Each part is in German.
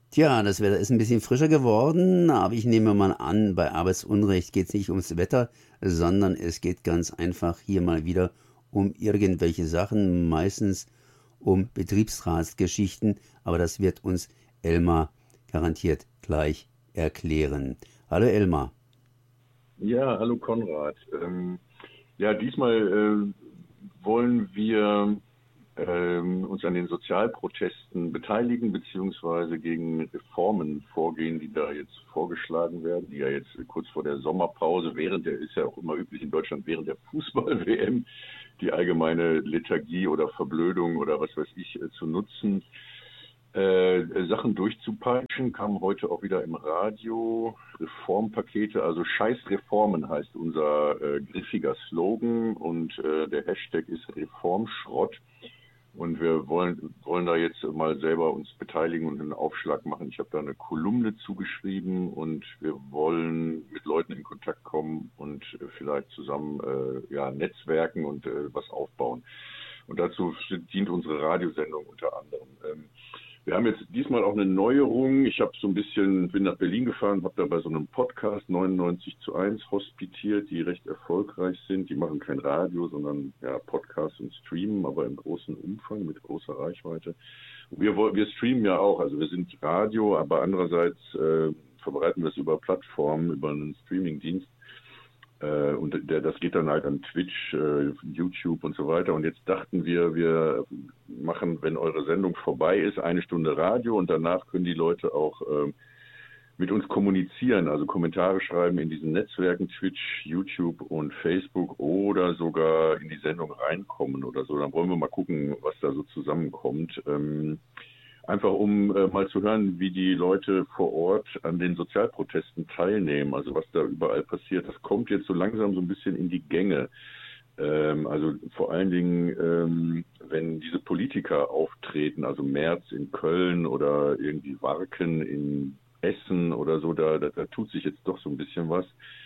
Tja, das Wetter ist ein bisschen frischer geworden, aber ich nehme mal an, bei Arbeitsunrecht geht es nicht ums Wetter, sondern es geht ganz einfach hier mal wieder um irgendwelche Sachen, meistens um Betriebsratsgeschichten, aber das wird uns Elmar garantiert gleich erklären. Hallo Elmar. Ja, hallo Konrad. Ja, diesmal wollen wir uns an den Sozialprotesten beteiligen, beziehungsweise gegen Reformen vorgehen, die da jetzt vorgeschlagen werden, die ja jetzt kurz vor der Sommerpause, ist ja auch immer üblich in Deutschland, während der Fußball-WM, die allgemeine Lethargie oder Verblödung oder was weiß ich zu nutzen. Sachen durchzupeitschen, kam heute auch wieder im Radio, Reformpakete, also Scheiß Reformen heißt unser griffiger Slogan und der Hashtag ist Reformschrott und wir wollen da jetzt mal selber uns beteiligen und einen Aufschlag machen. Ich habe da eine Kolumne zugeschrieben und wir wollen mit Leuten in Kontakt kommen und vielleicht zusammen netzwerken und was aufbauen. Und dazu dient unsere Radiosendung unter anderem. Wir haben jetzt diesmal auch eine Neuerung. Ich habe bin nach Berlin gefahren, habe da bei so einem Podcast 99:1 hospitiert, die recht erfolgreich sind. Die machen kein Radio, sondern ja, Podcasts und streamen, aber im großen Umfang mit großer Reichweite. Und wir streamen ja auch, also wir sind Radio, aber andererseits verbreiten wir es über Plattformen, über einen Streamingdienst. Und das geht dann halt an Twitch, YouTube und so weiter. Und jetzt dachten wir machen, wenn eure Sendung vorbei ist, 1 Stunde Radio und danach können die Leute auch mit uns kommunizieren, also Kommentare schreiben in diesen Netzwerken Twitch, YouTube und Facebook oder sogar in die Sendung reinkommen oder so. Dann wollen wir mal gucken, was da so zusammenkommt. Einfach um mal zu hören, wie die Leute vor Ort an den Sozialprotesten teilnehmen, also was da überall passiert. Das kommt jetzt so langsam so ein bisschen in die Gänge. Also vor allen Dingen, wenn diese Politiker auftreten, also Merz in Köln oder irgendwie Warken in Essen oder so, da tut sich jetzt doch so ein bisschen was.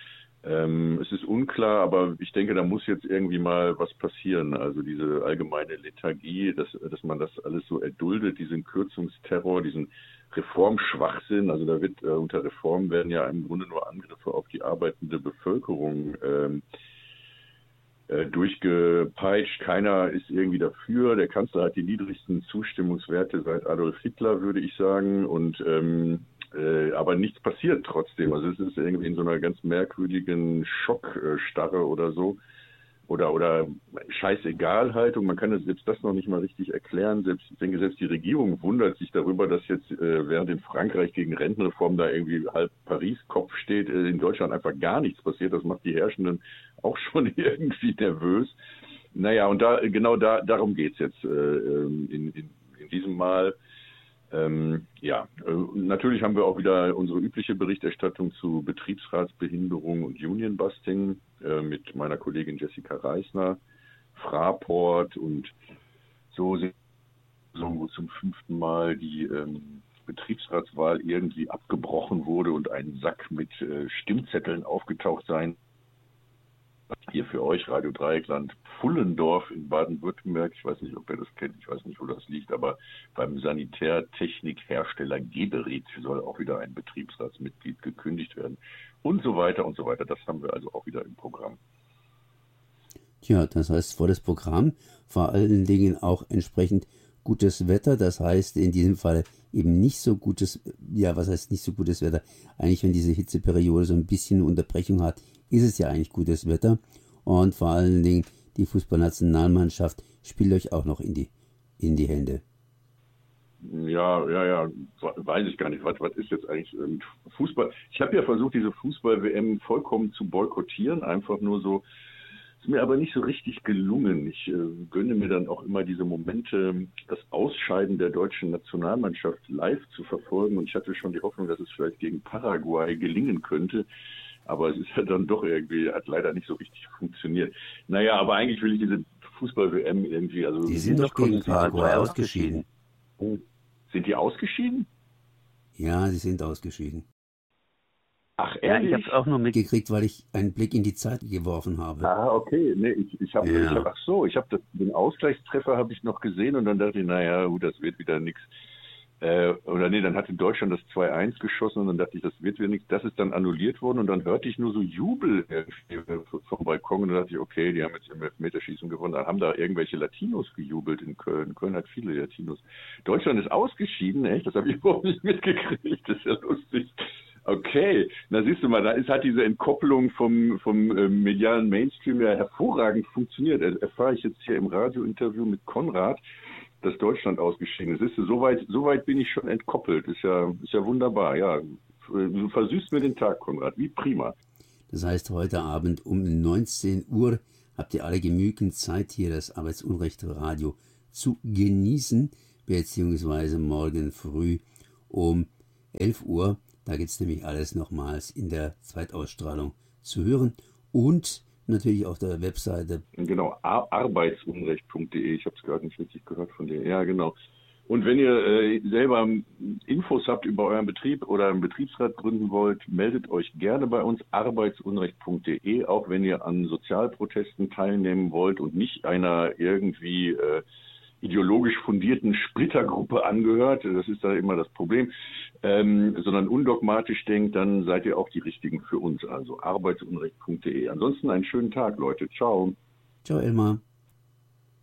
Es ist unklar, aber ich denke, da muss jetzt irgendwie mal was passieren. Also diese allgemeine Lethargie, dass man das alles so erduldet, diesen Kürzungsterror, diesen Reformschwachsinn. Also da wird unter Reform werden ja im Grunde nur Angriffe auf die arbeitende Bevölkerung durchgepeitscht. Keiner ist irgendwie dafür. Der Kanzler hat die niedrigsten Zustimmungswerte seit Adolf Hitler, würde ich sagen. Und aber nichts passiert trotzdem. Also es ist irgendwie in so einer ganz merkwürdigen Schockstarre oder so. Oder Scheißegal-Haltung. Man kann selbst das noch nicht mal richtig erklären. Ich denke, selbst die Regierung wundert sich darüber, dass jetzt während in Frankreich gegen Rentenreform da irgendwie halb Paris Kopf steht, in Deutschland einfach gar nichts passiert. Das macht die Herrschenden auch schon irgendwie nervös. Naja, und darum geht's jetzt in diesem Mal. Natürlich haben wir auch wieder unsere übliche Berichterstattung zu Betriebsratsbehinderung und Unionbusting mit meiner Kollegin Jessica Reisner, Fraport und so sind so zum 5. Mal die Betriebsratswahl irgendwie abgebrochen wurde und ein Sack mit Stimmzetteln aufgetaucht sein. Hier für euch, Radio Dreieckland, Pfullendorf in Baden-Württemberg. Ich weiß nicht, ob ihr das kennt, ich weiß nicht, wo das liegt, aber beim Sanitärtechnikhersteller Geberit soll auch wieder ein Betriebsratsmitglied gekündigt werden und so weiter und so weiter. Das haben wir also auch wieder im Programm. Tja, das heißt volles Programm, vor allen Dingen auch entsprechend gutes Wetter, das heißt in diesem Fall eben nicht so gutes, ja, was heißt nicht so gutes Wetter? Eigentlich, wenn diese Hitzeperiode so ein bisschen Unterbrechung hat, ist es ja eigentlich gutes Wetter und vor allen Dingen die Fußballnationalmannschaft spielt euch auch noch in die Hände. Ja, weiß ich gar nicht. Was ist jetzt eigentlich Fußball? Ich habe ja versucht, diese Fußball-WM vollkommen zu boykottieren, einfach nur so. Ist mir aber nicht so richtig gelungen. Ich gönne mir dann auch immer diese Momente, das Ausscheiden der deutschen Nationalmannschaft live zu verfolgen. Und ich hatte schon die Hoffnung, dass es vielleicht gegen Paraguay gelingen könnte. Aber es ist ja dann doch irgendwie, hat leider nicht so richtig funktioniert. Naja, aber eigentlich will ich diese Fußball-WM irgendwie, also. Die sind doch gegen Paraguay ausgeschieden. Sind die ausgeschieden? Ja, sie sind ausgeschieden. Ach, ehrlich? Ja, ich habe es auch nur mitgekriegt, weil ich einen Blick in die Zeit geworfen habe. Ah, okay. Nee, ich habe den Ausgleichstreffer habe ich noch gesehen und dann dachte ich, naja, gut, das wird wieder nichts. Oder nee, dann hatte Deutschland das 2-1 geschossen und dann dachte ich, das wird wieder nichts. Das ist dann annulliert worden und dann hörte ich nur so Jubel vom Balkon und dann dachte ich, okay, die haben jetzt im Elfmeterschießen gewonnen. Dann haben da irgendwelche Latinos gejubelt in Köln. Köln hat viele Latinos. Deutschland ist ausgeschieden, echt? Das habe ich überhaupt nicht mitgekriegt. Das ist ja lustig. Okay, na siehst du mal, hat diese Entkoppelung vom medialen Mainstream ja hervorragend funktioniert. Erfahre ich jetzt hier im Radiointerview mit Konrad, dass Deutschland ausgeschieden ist. Siehst du, so weit bin ich schon entkoppelt. Ist ja wunderbar. Ja, du versüßt mir den Tag, Konrad. Wie prima. Das heißt, heute Abend um 19 Uhr habt ihr alle genügend Zeit, hier das Arbeitsunrecht-Radio zu genießen, beziehungsweise morgen früh um 11 Uhr. Da gibt es nämlich alles nochmals in der Zweitausstrahlung zu hören und natürlich auf der Webseite. Genau, arbeitsunrecht.de. Ich habe es gerade nicht richtig gehört von dir. Ja, genau. Und wenn ihr selber Infos habt über euren Betrieb oder einen Betriebsrat gründen wollt, meldet euch gerne bei uns, arbeitsunrecht.de, auch wenn ihr an Sozialprotesten teilnehmen wollt und nicht einer irgendwie ideologisch fundierten Splittergruppe angehört, das ist da immer das Problem, sondern undogmatisch denkt, dann seid ihr auch die Richtigen für uns. Also arbeitsunrecht.de. Ansonsten einen schönen Tag, Leute. Ciao. Ciao, Elmar.